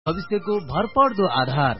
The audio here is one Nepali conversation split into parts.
भविष्यको भरपर्दो आधार।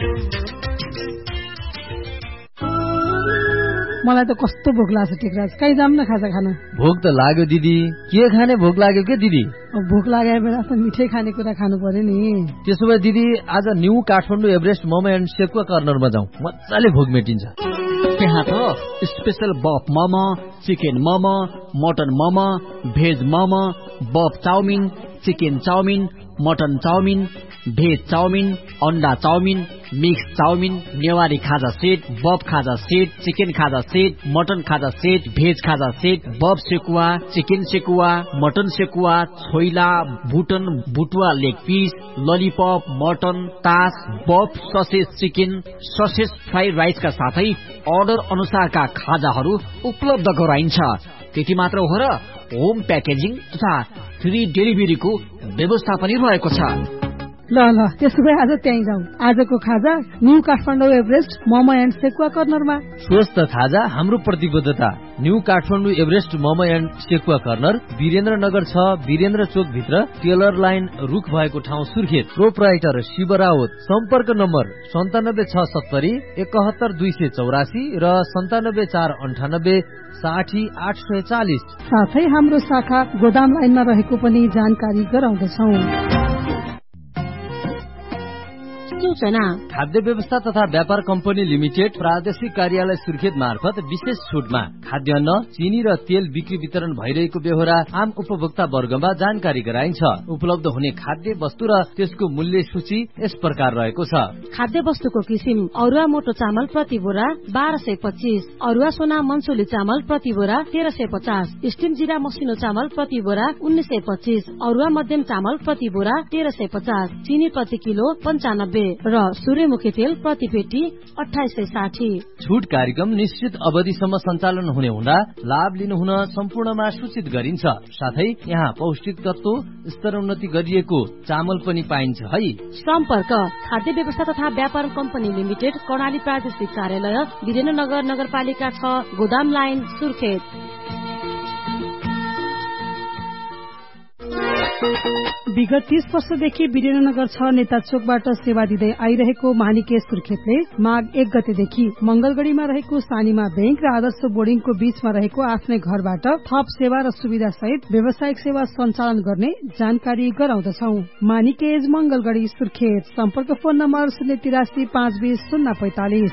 मलाई त कस्तो भोक लाग्छ टेकराज, कहीँ जाम न खाजा खान। भोक त लाग्यो दिदी, के खाने भोक लाग्यो के दिदी? भोक लागेको बेला त मिठै खानेकुरा खानु पर्यो नि। त्यसो भए दिदी आज new Kathmandu Everest momo and sekuwa कर्नरमा जाउँ, मजाले भोक मेटिन्छ। त्यहाँ त स्पेशल बफ momo, chicken momo, mutton momo, veg momo, बफ chowmein, chicken chowmein, mutton chowmein, veg chowmein, अन्डा चाउमिन, मिक्स चाउमिन, नेवारी खाजा सेट, बफ खाजा सेट, चिकन खाजा सेट, मटन खाजा सेट, भेज खाजा सेट, बफ sekuwa, chicken sekuwa, mutton sekuwa, choila, बुटन बुटुवा leg piece, lollipop, mutton, तास, बफ ससेज चिकन, ससेज फ्राइड राइसका साथै अर्डर अनुसारका खाजाहरू उपलब्ध गराइन्छ। त्यति मात्र हो र होम प्याकेजिङ तथा फ्री डेलिभरीको व्यवस्था पनि रहेको छ। ल त्यसो भए आज त्यहीँ जाउँ। आजको खाजा new Kathmandu Everest momo and sekuwa कर्नरमा। स्वस्थ खाजा हाम्रो प्रतिबद्धता। New Kathmandu Everest momo and sekuwa corner Birendranagar 6, Birendra चोक भित्र, टेलर लाइन रुख भएको ठाउँ सुर्खेत। प्रोप्राइटर शिव राउत। सम्पर्क नम्बर 97670 71284 र 97498 60840। साथै हाम्रो शाखा गोदाम लाइनमा रहेको पनि जानकारी गराउँदछौँ। खाद्य व्यवस्था तथा व्यापार कम्पनी लिमिटेड प्रादेशिक कार्यालय सुर्खेत मार्फत विशेष छुटमा खाद्यान्न, चिनी र तेल बिक्री वितरण भइरहेको बेहोरा आम उपभोक्ता वर्गमा जानकारी गराइन्छ। उपलब्ध हुने खाद्य वस्तु र त्यसको मूल्य सूची यस प्रकार रहेको छ। खाद्य वस्तुको किसिम: अरुवा मोटो चामल प्रति बोरा 1225, अरुवा सोना मनसोली चामल प्रति बोरा 1350, स्टिम जिरा मसिनो चामल प्रति बोरा 1925, अरुवा मध्यम चामल प्रति बोरा 1350, चिनी प्रति किलो 95 र सूर्यमुखी तेल प्रति पेटी 2860। छुट कार्यक्रम निश्चित अवधिसम्म सञ्चालन हुने हुँदा लाभ लिनुहुन सम्पूर्णमा सूचित गरिन्छ। साथै यहाँ पौष्टिक तत्व स्तरोन्नति गरिएको चामल पनि पाइन्छ है। सम्पर्क खाद्य व्यवस्था तथा व्यापार कम्पनी लिमिटेड, कर्णाली प्रादेशिक कार्यालय, वीरेन्द्रनगर नगरपालिका 6, गोदाम लाइन सुर्खेत। विगत 30 वर्षदेखि वीरेन्द्रनगर 6 नेता चोकबाट सेवा दिँदै आइरहेको मानिके सुर्खेतले माघ 1 गतेदेखि मंगलगढ़ीमा रहेको सानीमा बैंक र आदर्श बोर्डिङको बीचमा रहेको आफ्नै घरबाट थप सेवा र सुविधा सहित व्यावसायिक सेवा सञ्चालन गर्ने जानकारी गराउँदछौ। मानिकेज मंगलगढ़ी सुर्खेत। सम्पर्क फोन नम्बर 083 520 045।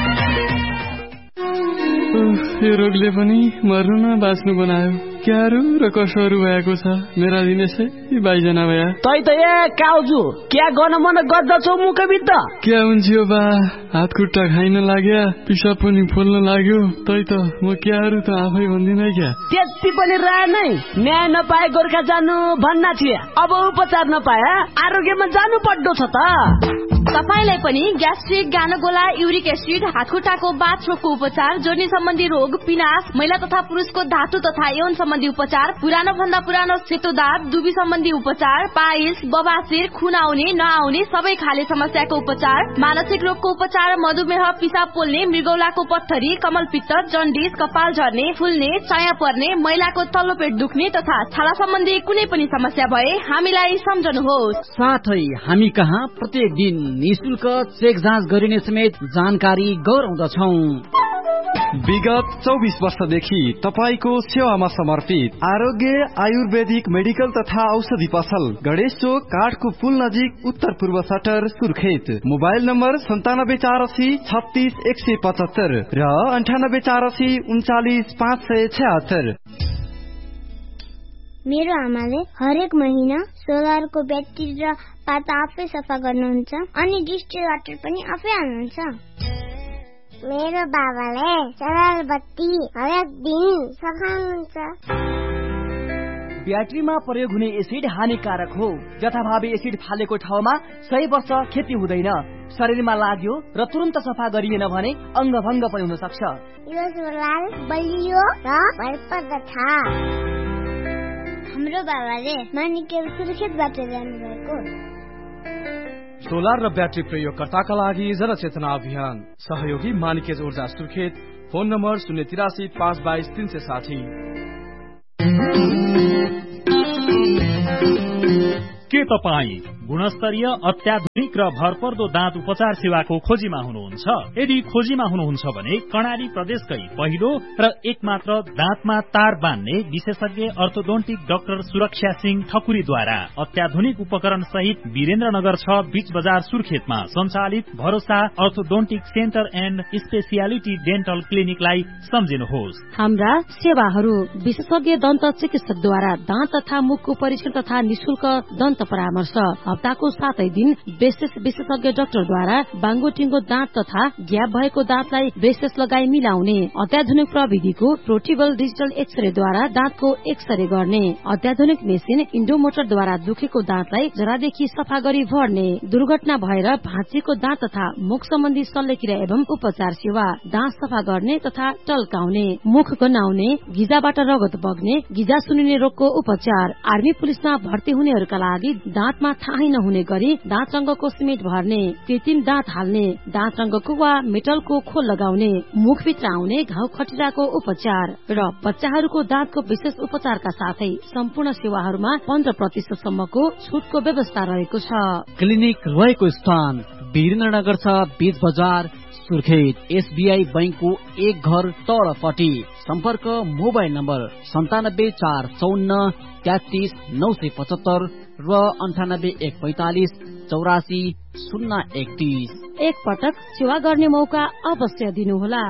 यो रोगले पनि मर्नु न बाँच्नु बनायो। क्यारो र कसोहरू भएको छ मेरा दिनेशै बाइजना भया। तै त ए काउजु क्या गर्न मन गर्दछौ मुखबिद्ध? क्या हुन्छ बा, हात खुट्टा खाइन लाग्या, पिसाब पनि फुल्न लाग्यो। तै त म क्यारो त आफै भन्दिन क्या। त्यति पनि रहा नै न्याय नपाए गोर्खा जानु भन्ना थिए। अब उपचार नपाए आरोग्यमा जानु पर्दो छ त। तपाईलाई पनि ग्यास्ट्रिक, गानगोला, युरिक एसिड, हातखुट्टाको बाथरोगको उपचार, जोर्नी सम्बन्धी रोग, पिनास, महिला तथा पुरुषको धातु तथा यौन सम्बन्धी उपचार, पुरानो भन्दा पुरानो सेतो दाग, दुबी सम्बन्धी उपचार, पाइल्स, बबासिर, खुन आउने नआउने सबै खाले समस्याको उपचार, मानसिक रोगको उपचार, मधुमेह, पिसाब पोल्ने, मृगौलाको पत्थरी, कमलपित्त, जन्डिस, कपाल झर्ने, फुल्ने, चाया पर्ने, महिलाको तल्लो पेट दुख्ने तथा छाला सम्बन्धी कुनै पनि समस्या भए हामीलाई सम्झनुहोस्। साथै हामी कहाँ प्रत्येक दिन निशुल्क चेक जाँच गरिने समेत जानकारी गराउँदछौ। विगत 24 वर्षदेखि तपाईको सेवामा समर्पित आरोग्य आयुर्वेदिक मेडिकल तथा औषधि पसल, गणेश चोक, काठको पुल नजिक, उत्तर पूर्व सटर, सुर्खेत। मोबाइल नम्बर 9784 36 175 र 9884 39 576। मेरो आमाले हरेक महिना सोलरको ब्याट्री र पाता आफै सफा गर्नुहुन्छ अनि डिस्टिल वाटर पनि आफै हाल्नुहुन्छ। मेरो बाबाले सोलर बत्ती हरेक दिन सफाउनुहुन्छ। ब्याट्रीमा प्रयोग हुने एसिड हानिकारक हो। जथाभावी एसिड फालेको ठाउँमा 100 वर्ष खेती हुँदैन। शरीरमा लाग्यो र तुरन्त सफा गरिएन भने अङ्गभङ्ग पनि हुन सक्छ। यो सोलर बलियो र भरपर्दो छ। हाम्रो बाबाले मानिकेल सुर्खेतबाट ल्याउनु भएको। सोलर र ब्याट्री प्रयोगकर्ताका लागि जनचेतना अभियान। सहयोगी मानिकेज ऊर्जा सुर्खेत। Phone number 083 522 360। के तपाईँ गुणस्तरीय अत्याधुनिक र भरपर्दो दाँत उपचार सेवाको खोजीमा हुनुहुन्छ? यदि खोजीमा हुनुहुन्छ भने कर्णाली प्रदेशकै पहिलो र एकमात्र दाँतमा तार बान्ने विशेषज्ञ अर्थोडोन्टिक डाक्टर सुरक्षा सिंह ठकुरीद्वारा अत्याधुनिक उपकरण सहित वीरेन्द्रनगर 6 बीच बजार सुर्खेतमा सञ्चालित भरोसा orthodontic centre and speciality dental क्लिनिकलाई सम्झिनुहोस्। हाम्रा सेवाहरू विशेषज्ञ दन्त चिकित्सकद्वारा दाँत तथा मुखको परीक्षण तथा निशुल्क दन्त परामर्श, हप्ताको 7 दिन ब्रेसेस विशेषज्ञ डाक्टरद्वारा बाङ्गोटिङ्गो दाँत तथा ग्याप भएको दाँतलाई ब्रेसेस लगाई मिलाउने, अत्याधुनिक प्रविधिको प्रोटिबल डिजिटल एक्सरेद्वारा दाँतको एक्सरे गर्ने, अत्याधुनिक मेसिन इन्डोमोटरद्वारा दुखेको दाँतलाई जरादेखि सफा गरी भर्ने, दुर्घटना भएर भाँचिएको दाँत तथा मुख सम्बन्धी शल्यक्रिया एवं उपचार सेवा, दाँत सफा गर्ने तथा टल्काउने, मुख गन्हाउने, गिजाबाट रगत बग्ने, गिजा सुनिने रोगको उपचार, आर्मी पुलिसमा भर्ती हुनेहरूका लागि दाँतमा थाहै नहुने गरी दाँत रंगको सिमेन्ट भर्ने, कृत्रिम दाँत हाल्ने, दाँत रंगको वा मेटलको खोल लगाउने, मुखभित्र आउने घाउ खटिराको उपचार र बच्चाहरूको दाँतको विशेष उपचारका साथै सम्पूर्ण सेवाहरूमा 15% सम्मको छुटको व्यवस्था रहेको छ। क्लिनिक रहेको स्थान वीरेन्द्रनगर 6 बीच बजार सुर्खेत, एसबीआई बैंकको एक घर तलपट्टि। सम्पर्क मोबाइल नम्बर 9745 33 975 र 98 145 84 031। एक पटक सेवा गर्ने मौका अवश्य दिनुहोला।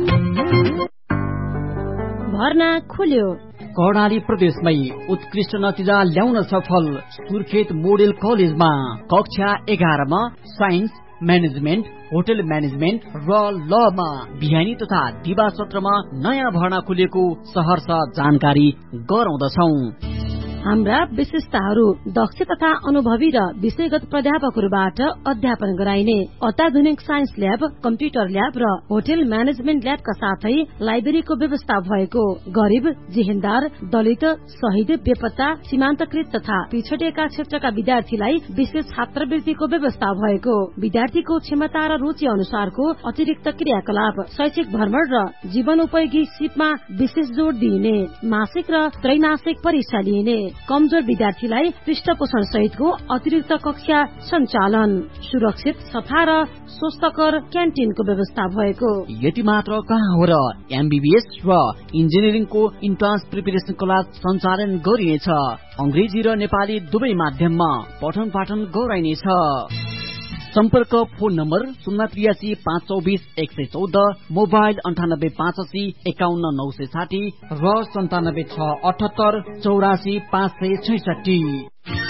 भर्ना खुल्यो। कर्णाली प्रदेशमै उत्कृष्ट नतिजा ल्याउन सफल सुर्खेत मोडेल कलेजमा कक्षा 11 मा साइन्स, म्यानेजमेन्ट, होटल म्यानेजमेन्ट र लमा बिहानी तथा दिवा सत्रमा नयाँ भर्ना खुलेको सहर्ष जानकारी गराउँदछौ। हाम्रा विशेषताहरू दक्ष तथा अनुभवी र विषयगत प्राध्यापकहरूबाट अध्यापन गराइने अत्याधुनिक साइन्स ल्याब, कम्प्युटर ल्याब र होटल म्यानेजमेन्ट ल्याबका साथै लाइब्रेरीको व्यवस्था भएको, गरिब, जेहेन्दार, दलित, शहीद, बेपत्ता, सीमान्तकृत तथा पिछडिएका क्षेत्रका विद्यार्थीलाई विशेष छात्रवृत्तिको व्यवस्था भएको, विद्यार्थीको क्षमता र रुचि अनुसारको अतिरिक्त क्रियाकलाप, शैक्षिक भ्रमण र जीवनोपयोगी सिपमा विशेष जोड़ दिइने, मासिक र त्रैमासिक परीक्षा लिइने, कमजोर विद्यार्थीलाई पृष्ठ पोषण सहितको अतिरिक्त कक्षा सञ्चालन, सुरक्षित, सफा र स्वस्थकर क्यान्टिनको व्यवस्था भएको। यति मात्र कहाँ हो र एमबीबीएस र इन्जिनियरिङको इन्ट्रान्स प्रिपरेसन क्लास सञ्चालन गरिनेछ। अंग्रेजी र नेपाली दुवै माध्यममा पठन पाठन गराइनेछ। सम्पर्क फोन नम्बर 083 524 114, मोबाइल 98 85 51 960 र 97 678 84 566।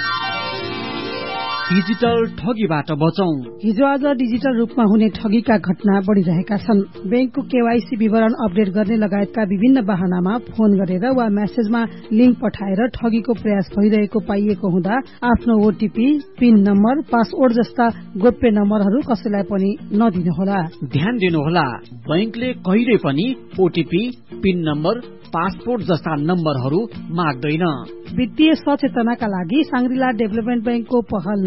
डिजिटल ठगीबाट बचौं। हिजो आज डिजिटल रूपमा हुने ठगीका घटना बढ़िरहेका छन्। बैंकको केवाईसी विवरण अपडेट गर्ने लगायतका विभिन्न बहानामा फोन गरेर वा मेसेजमा लिंक पठाएर ठगीको प्रयास भइरहेको पाइएको हुँदा आफ्नो ओटीपी, पिन नम्बर, पासवर्ड जस्ता गोप्य नम्बरहरू कसैलाई पनि नदिनुहोला। ध्यान दिनुहोला, बैंकले कहिले पनि ओटीपी, पिन नम्बर, पासपोर्ट जस्ता नम्बरहरू माग्दैन। वित्तीय सचेतनाका लागि सांग्रिला डेभलपमेन्ट बैंकको पहल।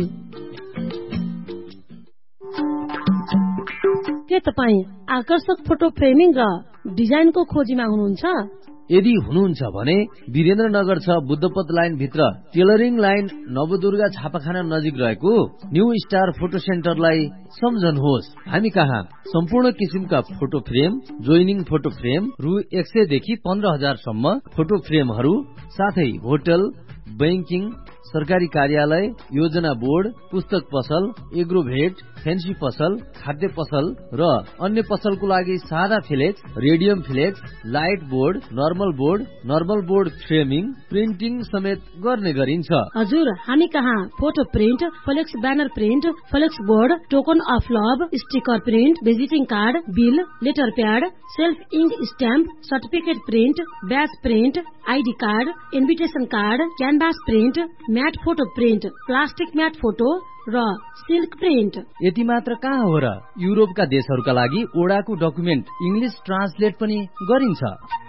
के तपाईँ आकर्षक फोटो फ्रेमिङ र डिजाइनको खोजीमा हुनुहुन्छ? यदि हुनुहुन्छ भने वीरेन्द्रनगर 6 बुद्धपथ लाइन भित्र टेलरिङ लाइन नवदुर्गा छापाखाना नजिक रहेको न्यू स्टार फोटो सेन्टरलाई सम्झनुहोस्। हामी कहाँ सम्पूर्ण किसिमका photo frame, joining photo frame रु 100 देखि 15,000 सम्म फोटो फ्रेमहरू, साथै होटल, बैंकिङ, सरकारी कार्यालय, योजना बोर्ड, पुस्तक पसल, एग्रोभेट, फेन्सी पसल, खाद्य पसल र अन्य पसलको लागि सादा flex, radium flex, light board, normal board framing, printing समेत गर्ने गरिन्छ। हजुर, हामी कहाँ photo print, flex banner print, flex board, token of love, sticker print, visiting card, bill, letter pad, self ink stamp, certificate print, ब्याज print, ID card, invitation card, canvas print, mat photo print, plastic mat photo र सिल्क प्रिन्ट। यति मात्र कहाँ हो र युरोपका देशहरूका लागि ओडाको डकुमेन्ट इंग्लिश ट्रान्सलेट पनि गरिन्छ।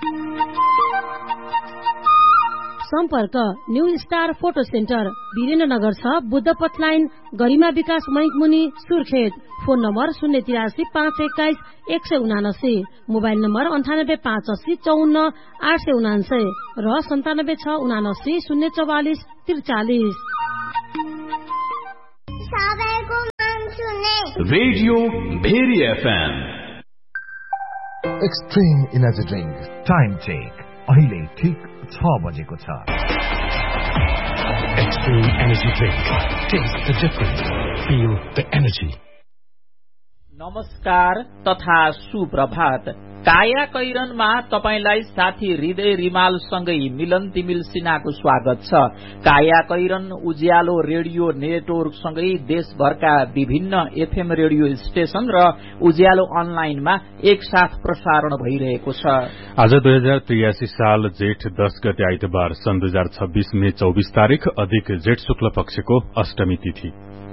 सम्पर्क new star photo centre, Birendranagar 6 बुद्धपथ line, गरिमा विकास बैंक मुनि, Surkhet. Phone number 083 521 179, mobile number 98 580 54 879 र 97 679 044 43। सबैको मन सुने radio very FM extreme energy drink time check अहिले ठीक 6 बजेको छ। Extreme energy drink test the difference feel the energy. नमस्कार तथा सुप्रभात। काया कैरनमा तपाईलाई साथी हृदय रिमाल सँगै मिलन तिमिल सिन्हाको स्वागत छ। काया कैरन उज्यालो रेडियो नेटवर्क सँगै देशभरका विभिन्न एफएम रेडियो स्टेशन र उज्यालो अनलाइनमा एकसाथ प्रसारण भइरहेको छ। आज 2083 साल जेठ 10 गते आइतबार सन् 2026 मे 24 तारिक अधिक जेठ शुक्ल पक्षको अष्टमी तिथि।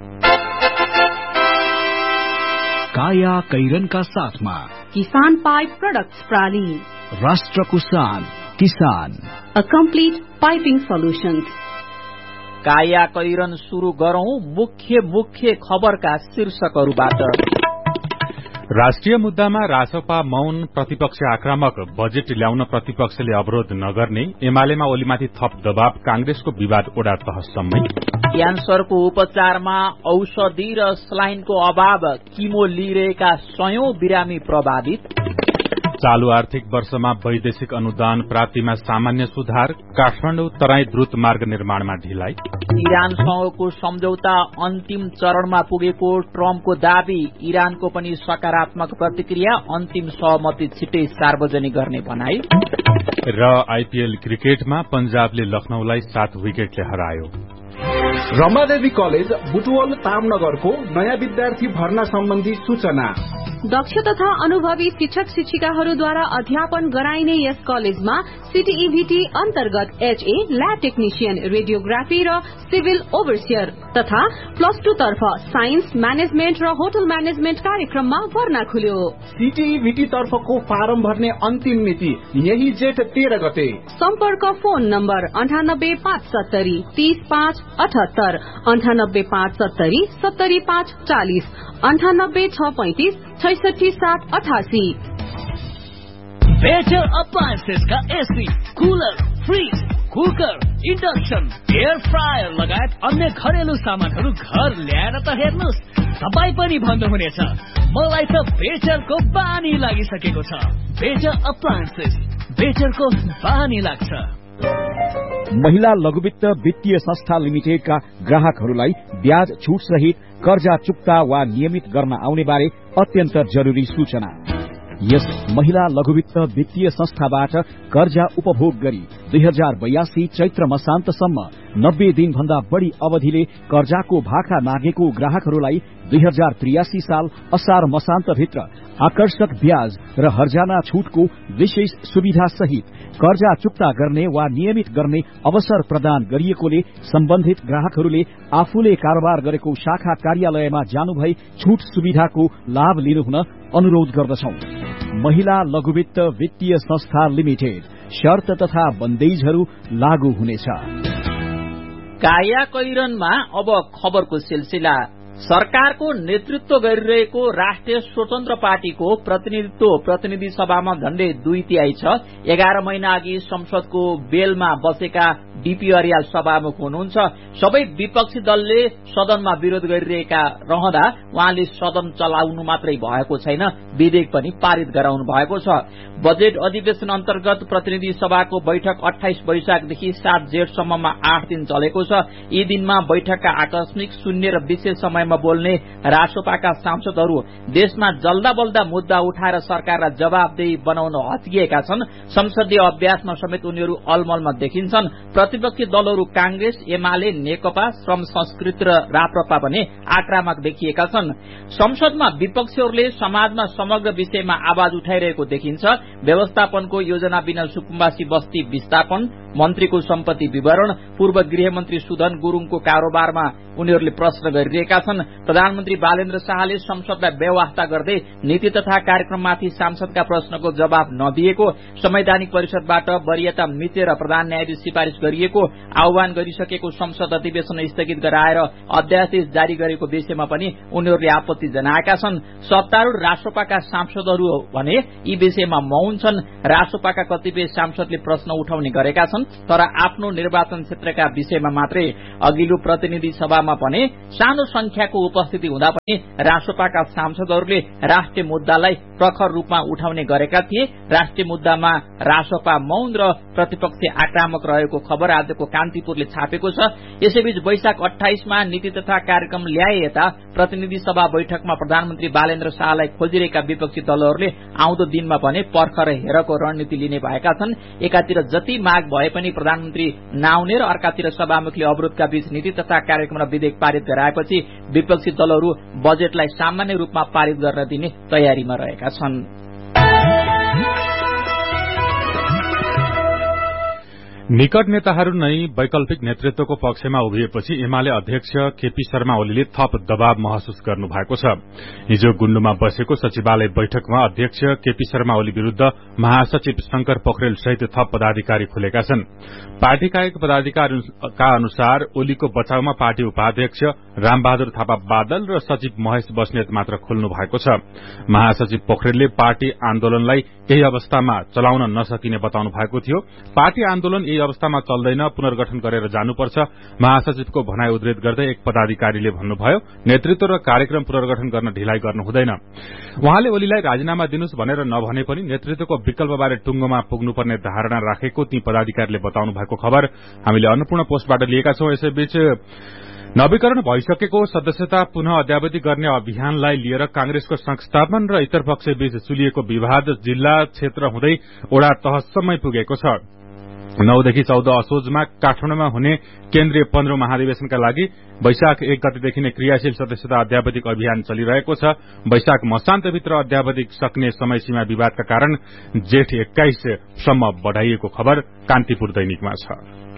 काया कैरनका साथमा किसान पाइप प्रोडक्ट्स प्राली, राष्ट्रको शान किसान, अ कम्प्लिट पाइपिङ सोल्युशन्स। काया कैरन शुरू गरौं मुख्य खबरका शीर्षकहरूबाट। राष्ट्रिय मुद्दामा रासपा मौन, प्रतिपक्ष आक्रामक, बजेट ल्याउन प्रतिपक्षले अवरोध नगर्ने, एमालेमा ओलीमाथि थप दबाव, कांग्रेसको विवाद ओडा तहसम्मै। क्यान्सरको उपचारमा औषधि र स्लाइनको अभाव, किमो लिइरहेका 100औं बिरामी प्रभावित। चालू आर्थिक वर्षमा वैदेशिक अनुदान प्राप्तिमा सामान्य सुधार, काठमाडौँ तराई द्रुत मार्ग निर्माणमा ढिलाइ। इरानसँगको सम्झौता अन्तिम चरणमा पुगेको ट्रम्पको दावी, इरानको पनि सकारात्मक प्रतिक्रिया, अन्तिम सहमति छिटै सार्वजनिक गर्ने भनाई। र आईपीएल क्रिकेटमा पंजाबले लखनऊलाई 7 विकेटले हरायो। रमादेवी कलेज बुटवल तामनगरको नयाँ विद्यार्थी भर्ना सम्बन्धी सूचना। दक्ष तथा अनुभवी शिक्षक शिक्षिकाहरूद्वारा अध्यापन गराइने यस कलेजमा सीटीईभीटी अन्तर्गत एचए, ल्याब टेक्निशियन, रेडियोग्राफी र सिभिल ओभरसियर तथा +2 तर्फ साइन्स, म्यानेजमेन्ट र होटल म्यानेजमेन्ट कार्यक्रममा भर्ना खुल्यो। सीटीईभीटी तर्फको फारम भर्ने अन्तिम मिति यही जेठ 13 गते। सम्पर्क फोन नम्बर 98570 30578, 98570 70540, 98635 66788। बेटर अप्लायन्सेस का AC, cooler, fridge, cooker, induction, air fryer लगायत अन्य घरेलु सामानहरू घर ल्याएर त हेर्नुहोस्, तपाईँ पनि भन्नुहुनेछ मलाई त बेटरको बानी लागिसकेको छ। बेटर अप्लायन्सेस, बेटरको बानी लाग्छ। महिला लघुवित्त वित्तीय संस्था लिमिटेडका ग्राहकहरूलाई ब्याज छुट सहित कर्जा चुक्ता वा नियमित गर्न आउने बारे अत्यन्त जरुरी सूचना। यस महिला लघुवित्त वित्तीय संस्थाबाट कर्जा उपभोग गरी 2082 चैत्र मसान्तसम्म 90 दिन भन्दा बढ़ी अवधिले कर्जाको भाका नागेको ग्राहकहरूलाई 2083 साल असार मसान्तभित्र आकर्षक ब्याज र हर्जाना छुटको विशेष सुविधा सहित कर्जा चुक्ता गर्ने वा नियमित गर्ने अवसर प्रदान गरिएकोले सम्बन्धित ग्राहकहरूले आफूले कारोबार गरेको शाखा कार्यालयमा जानुभई छुट सुविधाको लाभ लिनुहुन अनुरोध गर्दछौं। महिला लघुवित्त वित्तीय संस्था लिमिटेड, शर्त तथा बन्देजहरू लागू हुनेछ। काया कैरनमा अब खबरको सिलसिला। सरकारको नेतृत्व गरिरहेको राष्ट्रिय स्वतन्त्र पार्टीको प्रतिनिधि सभामा झण्डै 2/3 छ। 11 महिना अघि संसदको बेलमा बसेका डीपी अर्याल सभामुख हुनुहुन्छ। सबै विपक्षी दलले सदनमा विरोध गरिरहेका रहँदा उहाँले सदन चलाउनु मात्रै भएको छैन, विधेयक पनि पारित गराउनु भएको छ। बजेट अधिवेशन अन्तर्गत प्रतिनिधि सभाको बैठक 28 वैशाखदेखि 7 जेठसम्ममा 8 दिन चलेको छ। यी दिनमा बैठकका आकस्मिक, शून्य र विशेष समयमा बोल्ने रासोपाका सांसदहरू देशमा जल्दा बल्दा मुद्दा उठाएर सरकारलाई जवाबदेही बनाउन हच्किएका छन्। संसदीय अभ्यासमा समेत उनीहरू अलमलमा देखिन्छन्। प्रतिपक्षी दलहरू कांग्रेस, एमाले, नेकपा, श्रम संस्कृत र राप्रपा पनि आक्रामक देखिएका छन्। संसदमा विपक्षीहरूले समाजमा समग्र विषयमा आवाज उठाइरहेको देखिन्छ। व्यवस्थापनको योजना बिना सुकुम्बासी बस्ती विस्थापन, मन्त्रीको सम्पत्ति विवरण, पूर्व गृहमन्त्री सुधन गुरूङको कारोबारमा उनीहरूले प्रश्न गरिरहेका छन्। प्रधानमन्त्री बालेन्द्र शाहले संसदलाई बेवास्ता गर्दै नीति तथा कार्यक्रममाथि सांसदका प्रश्नको जवाब नदिएको, संवैधानिक परिषदबाट वरियता मिचेर प्रधान न्यायाधीश सिफारिश गरिएको, आह्वान गरिसकेको संसद अधिवेशन स्थगित गराएर अध्यादेश जारी गरेको विषयमा पनि उनीहरूले आपत्ति जनाएका छन्। सत्तारूढ रासोपाका सांसदहरू भने यी विषयमा मौन छन्। रासोपाका कतिपय सांसदले प्रश्न उठाउने गरेका छन्। छन्, तर आफ्नो निर्वाचन क्षेत्रका विषयमा मात्रै अघिल्लो प्रतिनिधि सभामा भने सानो संख्याको उपस्थिति हुँदा पनि रासोपाका सांसदहरूले राष्ट्रिय मुद्दालाई प्रखर रूपमा उठाउने गरेका थिए। राष्ट्रिय मुद्दामा रासोपा मौन र प्रतिपक्ष आक्रामक रहेको खबर आजको कान्तिपुरले छापेको छ। यसैबीच वैशाख 28 मा नीति तथा कार्यक्रम ल्याए यता प्रतिनिधि सभा बैठकमा प्रधानमन्त्री बालेन्द्र शाहलाई खोजिरहेका विपक्षी दलहरूले आउँदो दिनमा भने पर्ख र हेरको रणनीति लिने भएका छन्। एकातिर जति माग भए पनि प्रधानमन्त्री नआउने र अर्कातिर सभामुखले अवरोधका बीच नीति तथा कार्यक्रम र विधेयक पारित गराएपछि विपक्षी दलहरू बजेटलाई सामान्य रूपमा पारित गर्न दिने तयारीमा रहेका छन्। निकट नेताहरू नै वैकल्पिक नेतृत्वको पक्षमा उभिएपछि एमाले अध्यक्ष केपी शर्मा ओलीले थप दबाव महसुस गर्नु भएको छ। हिजो गुण्डुमा बसेको सचिवालय बैठकमा अध्यक्ष केपी शर्मा ओली विरूद्ध महासचिव शंकर पोखरेल सहित थप पदाधिकारी खुलेका छन्। पार्टीका एक पदाधिकारीका अनुसार ओलीको बचाउमा पार्टी उपाध्यक्ष रामबहादुर थापा बादल र सचिव महेश बस्नेत मात्र खुल्नु भएको छ। महासचिव पोखरेलले पार्टी आन्दोलनलाई केही अवस्थामा चलाउन नसकिने बताउनु भएको थियो। पार्टी आन्दोलन यही अवस्थामा चल्दैन, पुनर्गठन गरेर जानुपर्छ महासचिवको भनाई उद्धृत गर्दै एक पदाधिकारीले भन्नुभयो। नेतृत्व र कार्यक्रम पुनर्गठन गर्न ढिलाइ गर्नु हुँदैन। उहाँले ओलीलाई राजीनामा दिनुस् भनेर नभने पनि नेतृत्वको विकल्पबारे टुङ्गोमा पुग्नुपर्ने धारणा राखेको ती पदाधिकारीले बताउनु भएको खबर हामीले अन्नपूर्ण पोस्टबाट लिएका छौं। यसैबीच नवीकरण भइसकेको सदस्यता पुनः अद्यावधि गर्ने अभियानलाई लिएर कांग्रेसको संस्थापन र इतर पक्षबीच चुलिएको विवाद जिल्ला क्षेत्र हुँदै वडा तहसम्मै पुगेको छ। 9 देखि 14 असोजमा काठमाडौँमा हुने केन्द्रीय 15औं महाधिवेशनका लागि वैशाख 1 गतेदेखि नै क्रियाशील सदस्यता अद्यावधिक अभियान चलिरहेको छ। वैशाख मसान्तभित्र अद्यावधिक सक्ने समयसीमा विवादका कारण जेठ 21 सम्म बढ़ाइएको खबर कान्तिपुर दैनिकमा छ।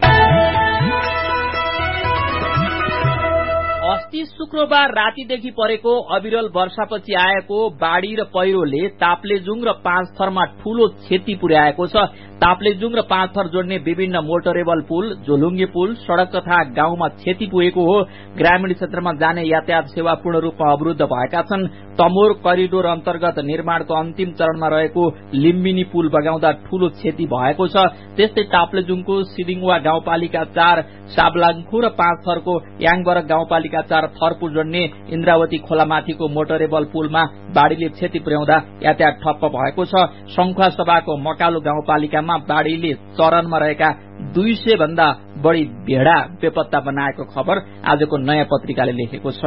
अस्ति शुक्रबार रातिदेखि परेको अविरल वर्षापछि आएको बाढ़ी र पहिरोले ताप्लेजुङ र पाँचथरमा ठूलो क्षति पुर्याएको छ। ताप्लेजुङ र पाँचथर जोड्ने विभिन्न मोटरेबल पुल, झोलुङ्गे पुल, सड़क तथा गाउँमा क्षति पुगेको हो। ग्रामीण क्षेत्रमा जाने यातायात सेवा पूर्ण रूपमा अवरुद्ध भएका छन्। तमोर करिडोर अन्तर्गत निर्माणको अन्तिम चरणमा रहेको लिम्बिनी पुल बगाउँदा ठूलो क्षति भएको छ। त्यस्तै ताप्लेजुङको सिदिङवा गाउँपालिका 4, साबलाङखु र पाँचथरको याङबरक गाउँपालिका 4 थरपुर जोड्ने इन्द्रावती खोलामाथिको मोटरेबल पुलमा बाढ़ीले क्षति पुर्याउँदा यातायात ठप्प भएको छ। शंखुवा सभाको मकालु गाउँपालिकामा बाढ़ीले चरणमा रहेका 200 भन्दा बढ़ी भेड़ा बेपत्ता बनाएको खबर आजको नयाँ पत्रिकाले लेखेको छ।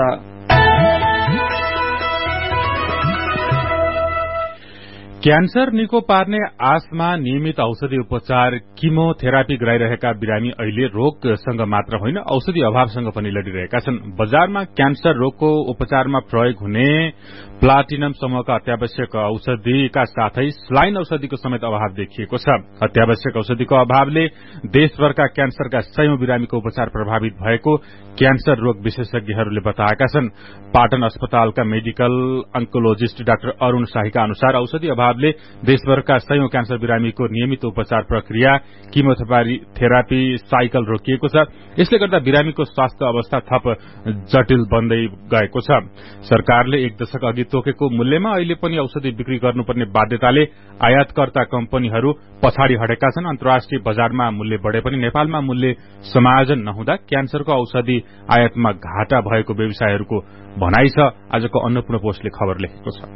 क्यान्सर निको पार्ने आशमा नियमित औषधि उपचार किमोथेरापी गराइरहेका बिरामी अहिले रोगसँग मात्र होइन औषधि अभावसँग पनि लडिरहेका छन्। बजारमा क्यान्सर रोगको उपचारमा प्रयोग हुने प्लाटिनम समूहका अत्यावश्यक औषधिका साथै स्लाइन औषधिको समेत अभाव देखिएको छ। अत्यावश्यक औषधिको अभावले देशभरका क्यान्सरका 100औं बिरामीको उपचार प्रभावित भएको क्यान्सर रोग विशेषज्ञहरूले बताएका छन्। पाटन अस्पतालका मेडिकल अन्कोलोजिस्ट डाक्टर अरूण शाहीका अनुसार औषधि अभावले देशभरका 100औं क्यान्सर बिरामीको नियमित उपचार प्रक्रिया किमोथेरापी साइकल रोकिएको छ। यसले गर्दा बिरामीको स्वास्थ्य अवस्था थप जटिल बन्दै गएको छ। सरकारले 1 दशक अघि तोकेको मूल्यमा अहिले पनि औषधि बिक्री गर्नुपर्ने बाध्यताले आयातकर्ता कम्पनीहरू पछाडि हटेका छन्। अन्तर्राष्ट्रिय बजारमा मूल्य बढे पनि नेपालमा मूल्य समायोजन नहुँदा क्यान्सरको औषधि आयातमा घाटा भएको व्यवसायहरूको भनाइ छ। आजको अन्नपूर्ण पोस्टले खबर लेखेको छ।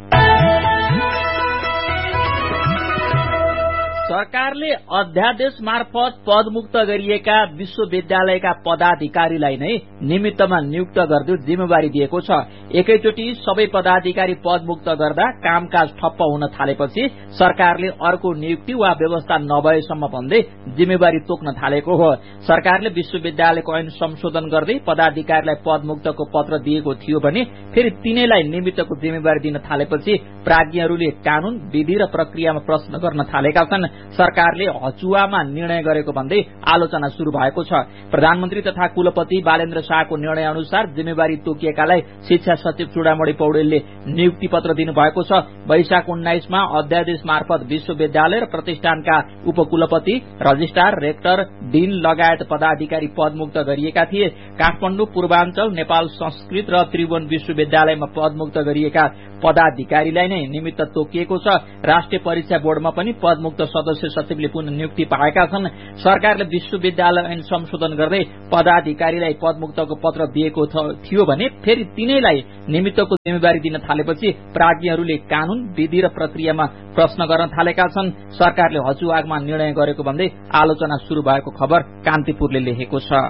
सरकारले अध्यादेश मार्फत पदमुक्त गरिएका विश्वविद्यालयका पदाधिकारीलाई नै निमित्तमा नियुक्त गर्दै जिम्मेवारी दिएको छ। एकैचोटि सबै पदाधिकारी पदमुक्त गर्दा कामकाज ठप्प हुन थालेपछि सरकारले अर्को नियुक्ति वा व्यवस्था नभएसम्म भन्दै जिम्मेवारी तोक्न थालेको हो। सरकारले विश्वविद्यालयको ऐन संशोधन गर्दै पदाधिकारीलाई पदमुक्तको पत्र दिएको थियो भने फेरि तिनैलाई निमित्तको जिम्मेवारी दिन थालेपछि प्राज्ञहरूले कानून, विधि र प्रक्रियामा प्रश्न गर्न थालेका छन्। सरकारले हचुवामा निर्णय गरेको भन्दै आलोचना शुरू भएको छ। प्रधानमन्त्री तथा कुलपति बालेन्द्र शाहको निर्णय अनुसार जिम्मेवारी तोकिएकालाई शिक्षा सचिव चूडामणि पौडेलले नियुक्ति पत्र दिनुभएको छ। वैशाख 19 मा अध्यादेश मार्फत विश्वविद्यालय र प्रतिष्ठानका उपकुलपति, रजिस्ट्रार, रेक्टर, डीन लगायत पदाधिकारी पदमुक्त गरिएका थिए। काठमाडौँ, पूर्वाञ्चल, नेपाल संस्कृत र त्रिभुवन विश्वविद्यालयमा पदमुक्त गरिएका पदाधिकारीलाई नै निमित्त तोकिएको छ। राष्ट्रिय परीक्षा बोर्डमा पनि पदमुक्त सदस्य सचिवले पुनः नियुक्ति पाएका छन्। सरकारले विश्वविद्यालय ऐन संशोधन गर्दै पदाधिकारीलाई पदमुक्तको पत्र दिएको थियो भने फेरि तिनैलाई निमित्तको जिम्मेवारी दिन थालेपछि प्राज्ञहरूले कानून, विधि र प्रक्रियामा प्रश्न गर्न थालेका छन्। सरकारले हजुवागमा निर्णय गरेको भन्दै आलोचना शुरू भएको खबर कान्तिपुरले लेखेको छ।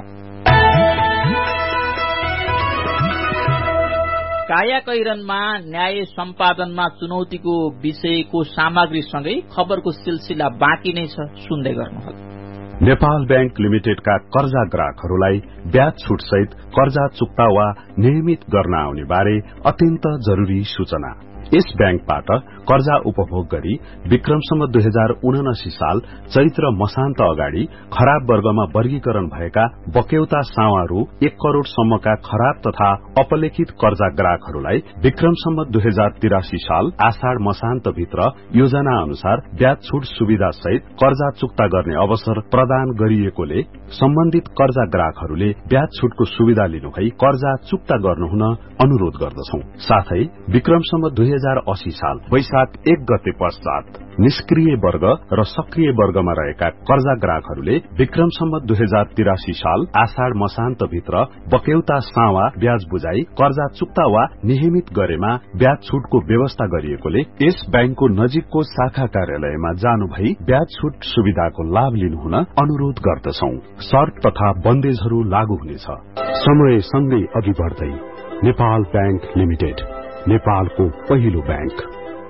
कायाकैरनमा न्याय सम्पादनमा चुनौतीको विषयको सामग्रीसँगै खबरको सिलसिला बाँकी नै छ, सुन्दै गर्नुहोला। नेपाल बैंक लिमिटेडका कर्जा ग्राहकहरूलाई ब्याज छुट सहित कर्जा चुक्ता वा नियमित गर्न आउने बारे अत्यन्त जरूरी सूचना। यस बैंकबाट कर्जा उपभोग गरी विक्रमसम्म 2079 साल चैत्र मसान्त अगाडि खराब वर्गमा वर्गीकरण भएका बक्यौता सावा रु 1 करोड़ सम्मका खराब तथा अपलेखित कर्जा ग्राहकहरूलाई विक्रमसम्म 2083 साल आषाढ़ मसान्त भित्र योजना अनुसार ब्याज छुट सुविधा सहित कर्जा चुक्ता गर्ने अवसर प्रदान गरिएकोले सम्बन्धित कर्जा ग्राहकहरूले ब्याज छुटको सुविधा लिनुभई कर्जा चुक्ता गर्नुहुन अनुरोध गर्दछौं। साथै विक्रमसम्म 2080 साल वैशाख 1 गते पश्चात निष्क्रिय वर्ग र सक्रिय वर्गमा रहेका कर्जा ग्राहकहरूले विक्रमसम्म 2083 साल आषाढ़ मसान्त भित्र बक्यौता सावा ब्याज बुझाई कर्जा चुक्ता वा नियमित गरेमा ब्याज छुटको व्यवस्था गरिएकोले यस बैंकको नजिकको शाखा कार्यालयमा जानुभई ब्याज छुट सुविधाको लाभ लिनुहुन अनुरोध गर्दछौं। शर्त तथा बन्देजहरू लागू हुनेछ। समय सँगै अघि बढ्दै नेपाल बैंक लिमिटेड, नेपालको पहिलो बैंक।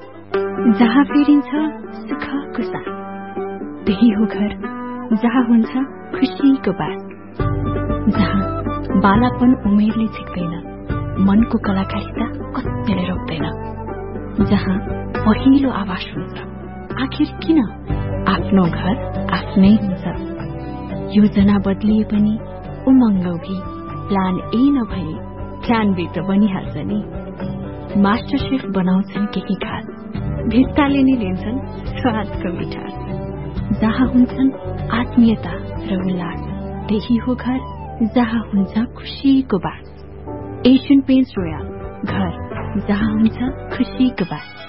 जहाँ फेरिन्छ सुखको साथ, त्यही हो घर जहाँ हुन्छ खुशीको बात, जहाँ बालापन उमेरले झिक्दैन, मनको कलाकारिता कतिले रोक्दैन, जहाँ पहिलो आवाज हुन्छ आखिर किन आफ्नो घर आफ्नै हुन्छ। योजना बदलिए पनि उमङ्ग भी प्लान ए नभए प्लान बी त बनिहाल्छ नि। मास्टर शेफ बनाउँछन् केही खास, भित्ताले नै लिन्छन् स्वादको मिठास, जहाँ हुन्छन् आत्मीयता र उल्लास, त्यही हो घर जहाँ हुन्छ खुशीको बात। एशियन पेन्ट्स रोयल, घर जहाँ हुन्छ खुशीको बात।